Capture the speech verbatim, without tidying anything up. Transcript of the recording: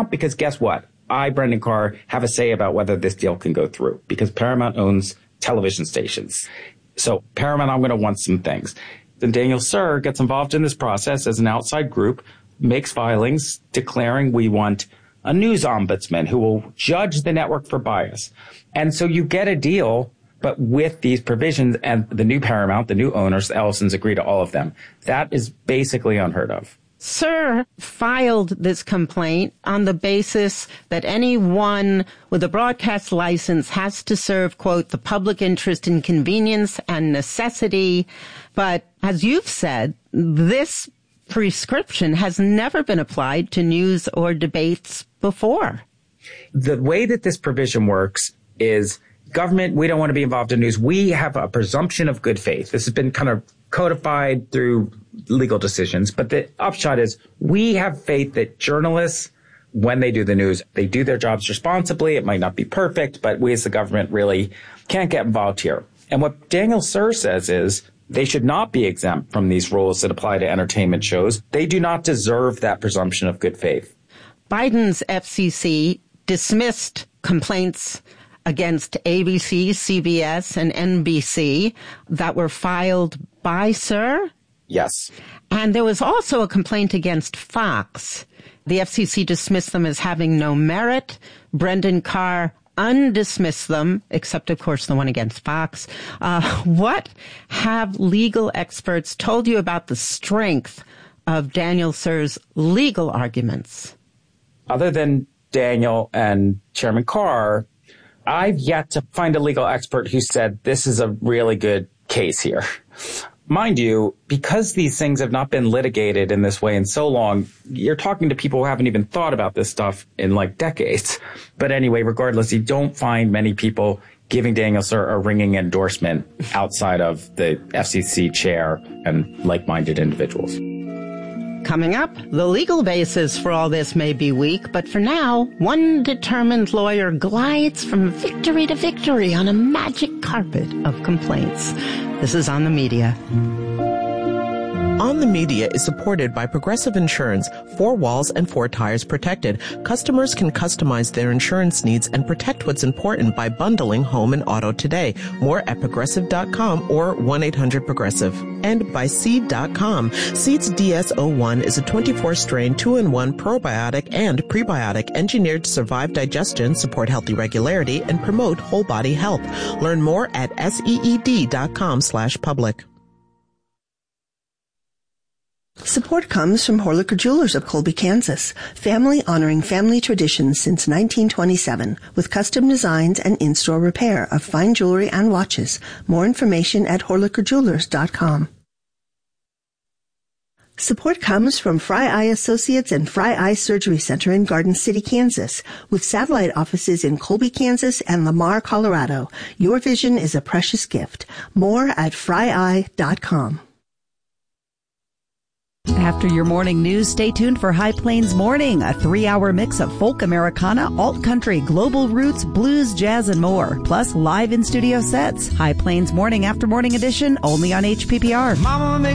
Paramount because guess what? I, Brendan Carr, have a say about whether this deal can go through because Paramount owns television stations. So Paramount, I'm going to want some things. Then Daniel Suhr gets involved in this process as an outside group, makes filings declaring we want a news ombudsman who will judge the network for bias. And so you get a deal, but with these provisions, and the new Paramount, the new owners, the Ellisons, agree to all of them. That is basically unheard of. Suhr filed this complaint on the basis that anyone with a broadcast license has to serve, quote, the public interest in convenience and necessity. But as you've said, this prescription has never been applied to news or debates before. The way that this provision works is government, we don't want to be involved in news. We have a presumption of good faith. This has been kind of codified through legal decisions. But the upshot is we have faith that journalists, when they do the news, they do their jobs responsibly. It might not be perfect, but we as the government really can't get involved here. And what Daniel Suhr says is they should not be exempt from these rules that apply to entertainment shows. They do not deserve that presumption of good faith. Biden's F C C dismissed complaints against A B C, C B S, and N B C that were filed by Suhr. Yes. And there was also a complaint against Fox. The F C C dismissed them as having no merit. Brendan Carr undismissed them, except, of course, the one against Fox. Uh, what have legal experts told you about the strength of Daniel Suhr's legal arguments? Other than Daniel and Chairman Carr, I've yet to find a legal expert who said this is a really good case here. Mind you, because these things have not been litigated in this way in so long, you're talking to people who haven't even thought about this stuff in like decades. But anyway, regardless, you don't find many people giving Daniel Suhr a ringing endorsement outside of the F C C chair and like-minded individuals. Coming up, the legal basis for all this may be weak, but for now, one determined lawyer glides from victory to victory on a magic carpet of complaints. This is On the Media. On the Media is supported by Progressive Insurance. Four walls and four tires protected. Customers can customize their insurance needs and protect what's important by bundling home and auto today. More at progressive dot com or one eight hundred progressive. And by Seed dot com. Seed's D S zero one is a twenty-four strain two in one probiotic and prebiotic engineered to survive digestion, support healthy regularity, and promote whole body health. Learn more at seed dot com slash public. Support comes from Horlicker Jewelers of Colby, Kansas, family honoring family traditions since nineteen twenty-seven, with custom designs and in-store repair of fine jewelry and watches. More information at horlicker jewelers dot com. Support comes from Fry Eye Associates and Fry Eye Surgery Center in Garden City, Kansas, with satellite offices in Colby, Kansas and Lamar, Colorado. Your vision is a precious gift. More at fry eye dot com. After your morning news, stay tuned for High Plains Morning, a three-hour mix of folk Americana, alt country, global roots, blues, jazz, and more. Plus live in-studio sets. High Plains Morning after morning edition, only on H P P R. Mama